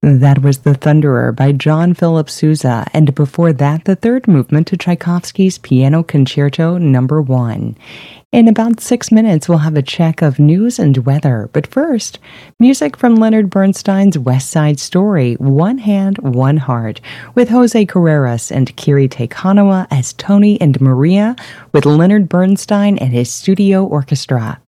That was The Thunderer by John Philip Sousa, and before that, the third movement to Tchaikovsky's Piano Concerto No. 1. In about 6 minutes, we'll have a check of news and weather. But first, music from Leonard Bernstein's West Side Story, One Hand, One Heart, with Jose Carreras and Kirite Kanawa as Tony and Maria, with Leonard Bernstein and his studio orchestra.